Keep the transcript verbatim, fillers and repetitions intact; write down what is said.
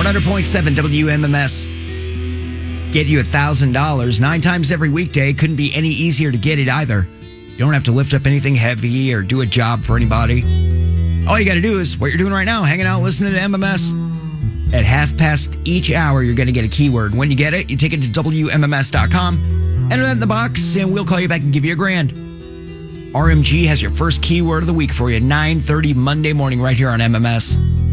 one hundred point seven W M M S. Get you one thousand dollars nine times every weekday. Couldn't be any easier to get it either. You don't have to lift up anything heavy or do a job for anybody. All you got to do is what you're doing right now, hanging out, listening to M M S. At half past each hour, you're going to get a keyword. When you get it, you take it to W M M S dot com, enter that in the box, and we'll call you back and give you a grand. R M G has your first keyword of the week for you, nine thirty Monday morning right here on M M S.